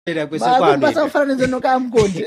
Basafananidzo nokaMkonde.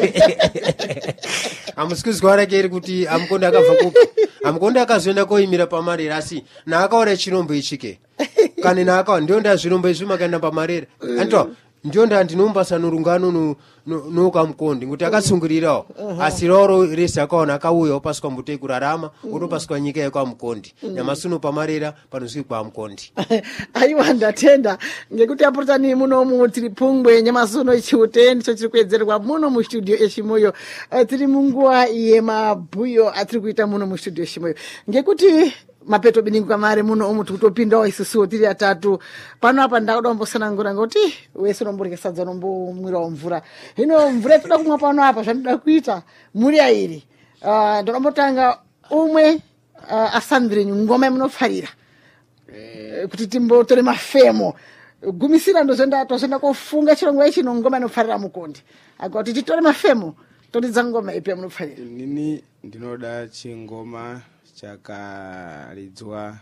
Amusikizwara keri kuti aMkonde akabva kupi. aMkonde akazoenda koimira pamarera asi naakaora chirombo ichike. Kane naakawa ndio nda zvirombo izvi makaenda pamarera. Anto ndio nda ndinombasa norungano nokaMkonde kuti akatsungurirawo asi roro rese akaona akauya opaswa mbutei kurarama otopaswa nyika yekwaMkonde nyamasuno pamarera panosvika kwaMkonde. Aiwa ndatenda ngekuti apurutani muno tiri Pungwe nyamasuno chiute ndicho chiri kuedzerwa muno mustudio eshimoyo tiri munguva yemabhuyo atiri kuita muno mustudio eshimoyo ngekuti mapeto bininguka mare muno omu tikutopindawo isusuwo tiri atatu pano apa ndakada kumbosanangura ngoti wese unomborya sadza unombomwirawo mvura hino mvura yatoda kumwa pano apa zvandoda kuita muri airi ndonombotanga umwe asandrenyu ngoma yamunofarira kuti timbotore mafemo gumisira ndozenda kofunga chirongwa ichi ngoma inofarira Mukonde akati titore mafemo todidza ngoma ipi yamunofarira. Nini ndinoda chingoma chakaridzwa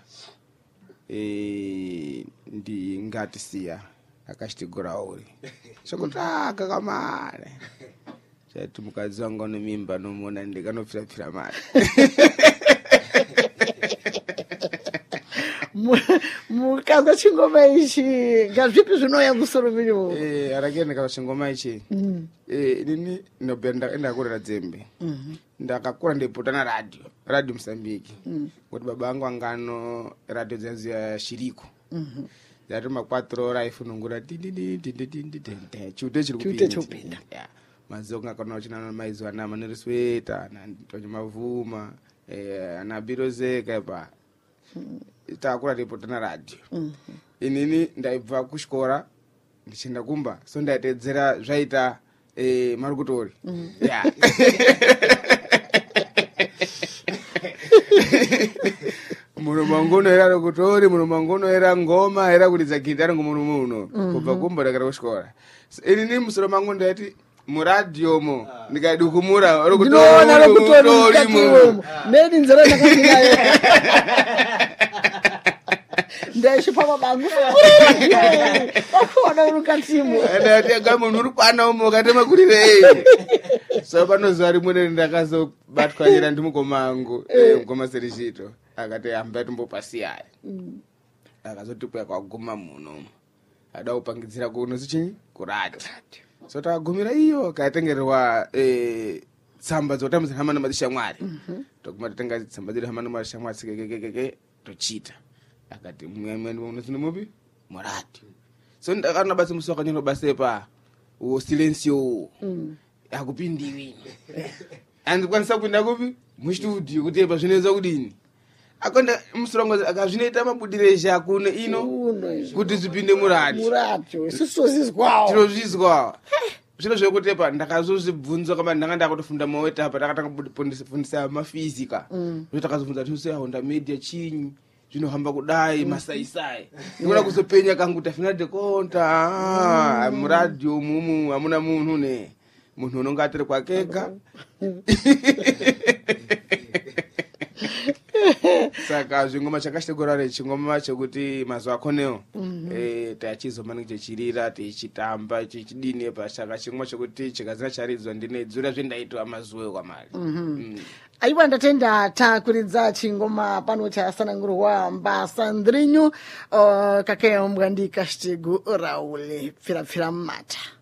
ndi Ngatisiya akashitigora uri chokutaka kamare chati mukadzi wangu anomimba nomona ndikanopfira mare. Mukazwa chingoma ichi ngazvipi zvinoya musoro menyu? Arakeni ndikazwa chingoma ichi inini ndinobva kurera Dzembe ndakakura ndeipota radio Mozambique kuti baba angu angano radio dzaziya Shiriko dzati 4 horas ifunungura chiute chiri kupinda mazonga kana uchinana maizo ana manerisweta na tonye mavuma ana birozeka pa takura report na radio inini ndaibva kuchikora ndichenda kumba so ndaitedzera zvaita marukutori muno mangono era rukutori muno mangono era ngoma era kuridza gitari ngomuno muno kubva kumba ndakara kuchikora inini musoro mangu ndaiti muradio mo ndikadukumura rukutori mo nedi nzera ndakazinayo ndashipama bangu akona urukatimu ndati agamunhu uri kwana umo katema kurire so panozari mwene ndakazobatwa nyera ndimukoma angu mukoma Serishito akati hamba timbopasiyari akazoti kuya kwaguma muno ada kupangidzira kunozi chinyi kuradio so takagumira iyo katengerwa tsamba dzotambudzira hama namadishamwari toguma tatenga tsamba dziri hama namadishamwari sikekekeke tochita akati mwemweni unosino mupi muradio so ndakana basi musoka nyino basi pa o silencio akupindiwi andikwanisa kuenda kupi mustudio kuti pa zvineza kudini akonda musorongo akazvinoita mabudiresha kune ino kuti zvipinde muradio sisozizwawo tinozvizwawo zvino zvekutepa ndakazozvibvunza kama ndanga ndakutofunda maweta apa takatanga kufundisa mafizika zvotakazobvunza tinosehonda media chinyi zvinohamba kudai masaisai ndikuda kuzopenya kangu tafina dekonta muradio mumu hamuna munhu ne munhu unonga atiri kwakega saka zvingoma chakashitegorare chingoma chekuti mazuva akonewo tachizomana tichirira tichitamba tichidini pachaka chingoma chekuti chikazina charidzwa ndinedzura zvendaitwa mazuva kwamari aiwa ndatenda takuridza chingoma pano chasanangurwa mbasandrinyu kakayombwa ndi Kashtego Raule pfira mata.